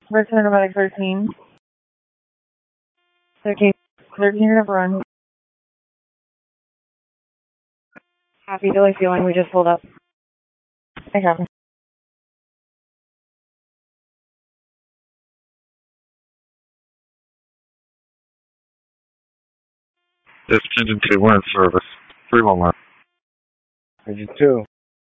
Person automatic 13. 13. 13, you're gonna run. Happy Billy feeling, we just pulled up. I have him. This engine 2, we're in service. 311. Engine 2.